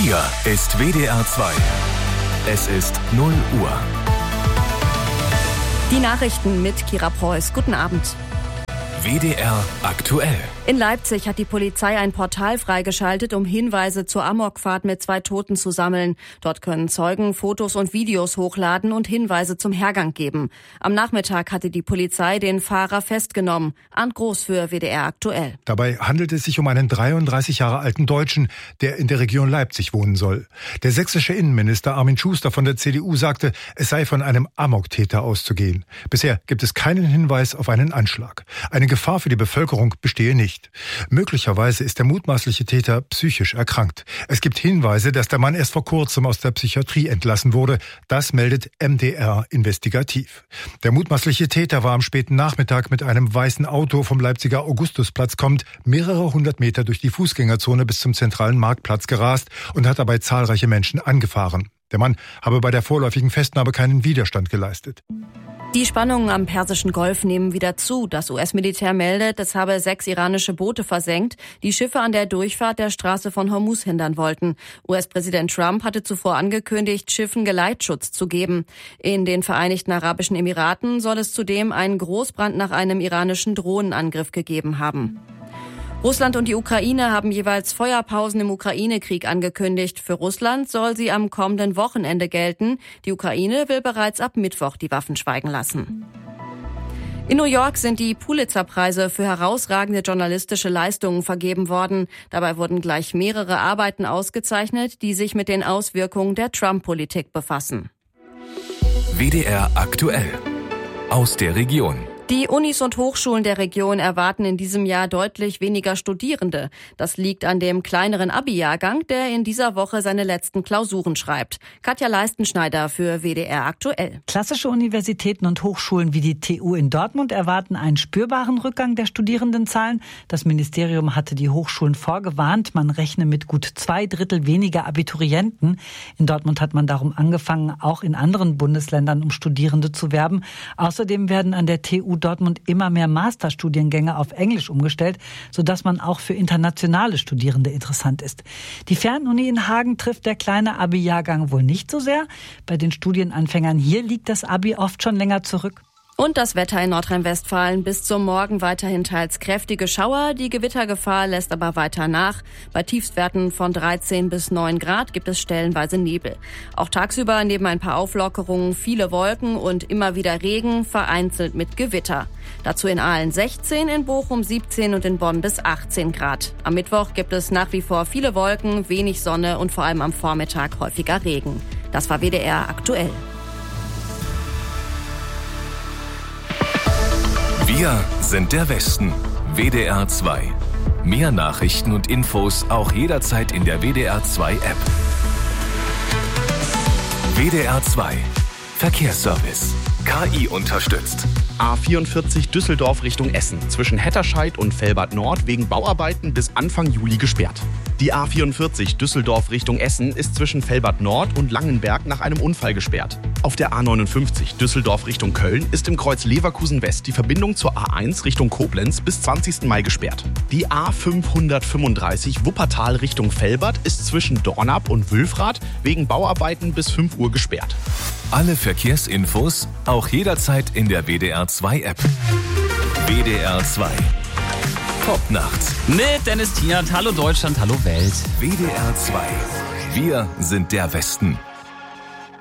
Hier ist WDR 2. Es ist 0 Uhr. Die Nachrichten mit Kira Preuß. Guten Abend. WDR aktuell. In Leipzig hat die Polizei ein Portal freigeschaltet, um Hinweise zur Amokfahrt mit 2 Toten zu sammeln. Dort können Zeugen Fotos und Videos hochladen und Hinweise zum Hergang geben. Am Nachmittag hatte die Polizei den Fahrer festgenommen. Arndt Groß für WDR aktuell. Dabei handelt es sich um einen 33 Jahre alten Deutschen, der in der Region Leipzig wohnen soll. Der sächsische Innenminister Armin Schuster von der CDU sagte, es sei von einem Amoktäter auszugehen. Bisher gibt es keinen Hinweis auf einen Anschlag. Eine Gefahr für die Bevölkerung bestehe nicht. Möglicherweise ist der mutmaßliche Täter psychisch erkrankt. Es gibt Hinweise, dass der Mann erst vor kurzem aus der Psychiatrie entlassen wurde. Das meldet MDR investigativ. Der mutmaßliche Täter war am späten Nachmittag mit einem weißen Auto vom Leipziger Augustusplatz kommend mehrere hundert Meter durch die Fußgängerzone bis zum zentralen Marktplatz gerast und hat dabei zahlreiche Menschen angefahren. Der Mann habe bei der vorläufigen Festnahme keinen Widerstand geleistet. Die Spannungen am Persischen Golf nehmen wieder zu. Das US-Militär meldet, es habe 6 iranische Boote versenkt, die Schiffe an der Durchfahrt der Straße von Hormuz hindern wollten. US-Präsident Trump hatte zuvor angekündigt, Schiffen Geleitschutz zu geben. In den Vereinigten Arabischen Emiraten soll es zudem einen Großbrand nach einem iranischen Drohnenangriff gegeben haben. Russland und die Ukraine haben jeweils Feuerpausen im Ukraine-Krieg angekündigt. Für Russland soll sie am kommenden Wochenende gelten. Die Ukraine will bereits ab Mittwoch die Waffen schweigen lassen. In New York sind die Pulitzer-Preise für herausragende journalistische Leistungen vergeben worden. Dabei wurden gleich mehrere Arbeiten ausgezeichnet, die sich mit den Auswirkungen der Trump-Politik befassen. WDR aktuell. Aus der Region. Die Unis und Hochschulen der Region erwarten in diesem Jahr deutlich weniger Studierende. Das liegt an dem kleineren Abi-Jahrgang, der in dieser Woche seine letzten Klausuren schreibt. Katja Leistenschneider für WDR aktuell. Klassische Universitäten und Hochschulen wie die TU in Dortmund erwarten einen spürbaren Rückgang der Studierendenzahlen. Das Ministerium hatte die Hochschulen vorgewarnt, man rechne mit gut 2/3 weniger Abiturienten. In Dortmund hat man darum angefangen, auch in anderen Bundesländern um Studierende zu werben. Außerdem werden an der TU Dortmund immer mehr Masterstudiengänge auf Englisch umgestellt, sodass man auch für internationale Studierende interessant ist. Die Fernuni in Hagen trifft der kleine Abi-Jahrgang wohl nicht so sehr. Bei den Studienanfängern hier liegt das Abi oft schon länger zurück. Und das Wetter in Nordrhein-Westfalen bis zum Morgen weiterhin teils kräftige Schauer. Die Gewittergefahr lässt aber weiter nach. Bei Tiefstwerten von 13 bis 9 Grad gibt es stellenweise Nebel. Auch tagsüber neben ein paar Auflockerungen viele Wolken und immer wieder Regen, vereinzelt mit Gewitter. Dazu in Aalen 16, in Bochum 17 und in Bonn bis 18 Grad. Am Mittwoch gibt es nach wie vor viele Wolken, wenig Sonne und vor allem am Vormittag häufiger Regen. Das war WDR aktuell. Wir sind der Westen. WDR 2. Mehr Nachrichten und Infos auch jederzeit in der WDR 2 App. WDR 2. Verkehrsservice. KI unterstützt. A44 Düsseldorf Richtung Essen. Zwischen Hetterscheid und Velbert Nord wegen Bauarbeiten bis Anfang Juli gesperrt. Die A44 Düsseldorf Richtung Essen ist zwischen Velbert Nord und Langenberg nach einem Unfall gesperrt. Auf der A59 Düsseldorf Richtung Köln ist im Kreuz Leverkusen West die Verbindung zur A1 Richtung Koblenz bis 20. Mai gesperrt. Die A535 Wuppertal Richtung Velbert ist zwischen Dornap und Wülfrath wegen Bauarbeiten bis 5 Uhr gesperrt. Alle Verkehrsinfos auch jederzeit in der WDR 2 App. WDR 2. Top nachts. Mit Dennis Tiert. Hallo Deutschland, hallo Welt. WDR 2. Wir sind der Westen.